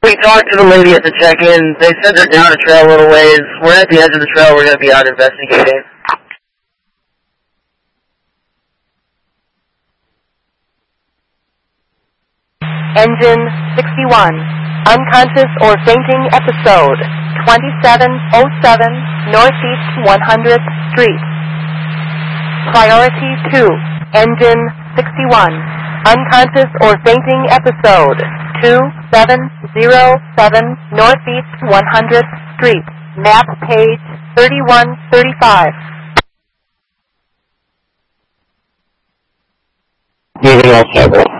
we talked to the lady at the check-in. They said they're down the trail a little ways. We're at the edge of the trail. We're going to be out investigating. Engine 61, unconscious or fainting episode, 2707 Northeast 100th Street. Priority 2, Engine 61, unconscious or fainting episode, 2707 Northeast 100th Street. Map page 3135. Moving off cycle.